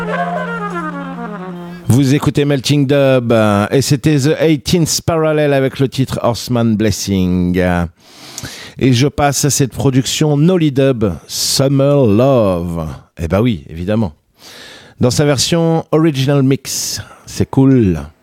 Vous écoutez Melting Dub et c'était The 18th Parallel avec le titre Horseman Blessing. Et je passe à cette production Nolly Dub, Summer Love. Eh ben oui, évidemment. Dans sa version Original Mix, c'est cool.